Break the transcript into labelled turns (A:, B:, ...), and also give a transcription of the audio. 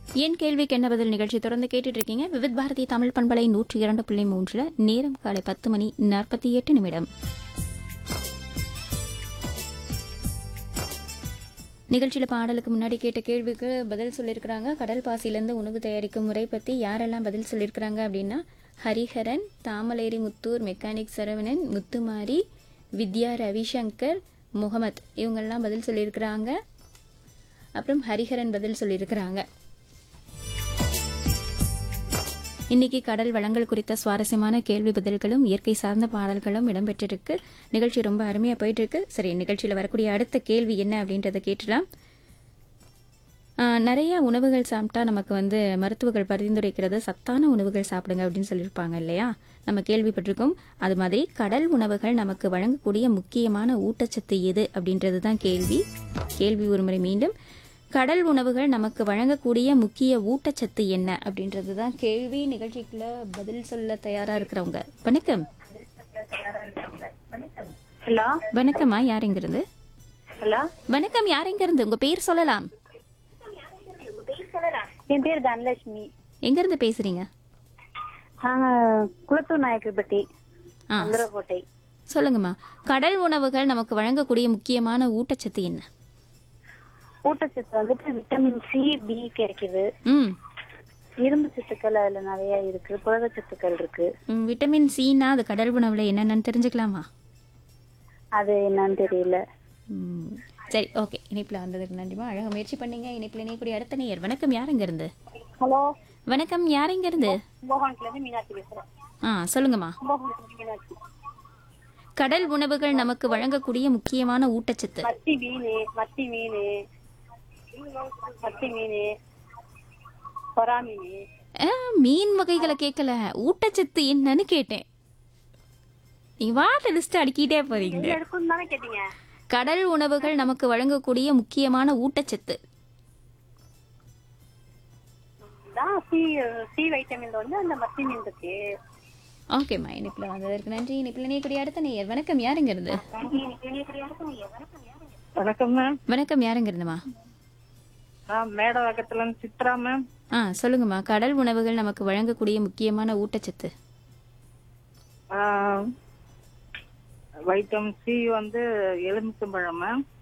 A: என் கேள்விக்கு என்ன பதில் நிகழ்ச்சி தொடர்ந்து கேட்டுட்டு இருக்கீங்க. விவித் பாரதி தமிழ் பண்பலை 102.3 நேரம் காலை 10:48. நிகழ்ச்சியில பாடலுக்கு முன்னாடி கேட்ட கேள்விக்கு பதில் சொல்லியிருக்கிறாங்க. கடல் பாசியிலிருந்து உணவு தயாரிக்கும் முறை பத்தி யாரெல்லாம் பதில் சொல்லியிருக்கிறாங்க அப்படின்னா, ஹரிஹரன், தாமலேரி முத்தூர், மெக்கானிக் சரவணன், முத்துமாரி, வித்யா ரவிசங்கர், முகமத் இவங்கெல்லாம் பதில் சொல்லியிருக்கிறாங்க. அப்புறம் ஹரிஹரன் பதில் சொல்லியிருக்கிறாங்க. இன்னைக்கு கடல் வளங்கள் குறித்த சுவாரஸ்யமான கேள்வி பதில்களும் இயற்கை சார்ந்த பாடல்களும் இடம்பெற்றிருக்கு. நிகழ்ச்சி ரொம்ப அருமையா போயிட்டு இருக்கு. சரி, நிகழ்ச்சியில் வரக்கூடிய அடுத்த கேள்வி என்ன அப்படின்றத கேட்டுலாம். நிறைய உணவுகள் சாப்பிட்டா நமக்கு மருத்துவர்கள் பரிந்துரைக்கிறது சத்தான உணவுகள் சாப்பிடுங்க அப்படின்னு சொல்லியிருப்பாங்க இல்லையா? நம்ம கேள்விப்பட்டிருக்கோம். அது மாதிரி கடல் உணவுகள் நமக்கு வழங்கக்கூடிய முக்கியமான ஊட்டச்சத்து எது அப்படின்றது தான் கேள்வி. கேள்வி ஒருமுறை மீண்டும், கடல் உணவுகள் நமக்கு வழங்கக்கூடிய முக்கிய ஊட்டச்சத்து என்ன அப்படின்றது தான் கேள்வி. நிகழ்ச்சிக்குள்ள பதில் சொல்ல தயாரா இருக்கிறவங்க வணக்கம்.
B: ஹலோ,
A: வணக்கம்மா, யார் எங்க இருந்து?
B: ஹலோ,
A: வணக்கம், யார் எங்க இருந்து? உங்க பேர் சொல்லலாம்.
B: என் பேர் தனலட்சுமி.
A: எங்க இருந்து பேசுறீங்க?
B: குளத்தூர் நாயக்கர்பட்டி,
A: ஆ,
B: அந்தரக்கோட்டை.
A: சொல்லுங்கம்மா. கடல் உணவுகள் நமக்கு வழங்கக்கூடிய முக்கியமான ஊட்டச்சத்து என்ன?
B: ஊட்டச்சத்து விட்டமின் சி, பி கிடைக்குது. இரும்பு சத்துக்கள் அதுல நிறைய இருக்கு. புரதச்சத்துக்கள் இருக்கு.
A: விட்டமின் சின்னா அது கடல் உணவுல என்னென்னு தெரிஞ்சுக்கலாமா?
B: அது என்னன்னு தெரியல.
A: சரி, ஓகே. இணைப்புல வந்ததுக்கு நன்றிமா, அழகா முயற்சி பண்ணீங்க. இணைப்புல இணைக்கூடிய அடுத்த நேயர் வணக்கம், யார் எங்க இருந்து?
B: ஹலோ,
A: வணக்கம், யார் எங்க இருந்து?
B: கும்பகோணத்துல இருந்து மீனாட்சி பேசுறேன்.
A: சொல்லுங்கம்மா.
B: கும்பகோணத்துல மீனாட்சி.
A: கடல் உணவுகள் நமக்கு வழங்கக்கூடிய முக்கியமான ஊட்டச்சத்து.
B: மத்தி மீன், கொரா மீன்.
A: மீன் வகைகளை கேட்கல, ஊட்டச்சத்து என்னன்னு கேட்டேன். நீங்க வாட்ட லிஸ்ட் அடிக்கிட்டே போறீங்க.
B: எடுக்கும் தானே கேட்டீங்க.
A: கடல் உணவுகள் நமக்கு வழங்கக்கூடிய முக்கியமான ஊட்டச்சத்து
B: சி வைட்டமின் அந்த மத்தி மீன் இருக்கு.
A: ஓகேம்மா, இனிப்புல வந்ததற்கு நன்றி. இனிப்புல நீக்கூடிய அடுத்த நேயர் வணக்கம், யார் எங்க இருந்து?
C: வணக்கம் மேம்.
A: வணக்கம், யார் எங்க இருந்துமா?
C: மேடவாக்கத்துல சித்ரா மேம்.
A: சொல்லுங்கம்மா. கடல் உணவுகள் நமக்கு வழங்கக்கூடிய முக்கியமான ஊட்டச்சத்து.
C: வைட்டமின் சி எலுமிச்சம்பழம் மேம்.